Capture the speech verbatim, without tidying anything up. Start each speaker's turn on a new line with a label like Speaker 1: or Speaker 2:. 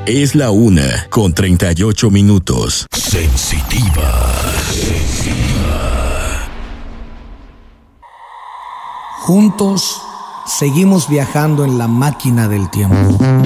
Speaker 1: Es la una con treinta y ocho minutos. Sensitiva. Sensitiva.
Speaker 2: Juntos seguimos viajando en la máquina del tiempo.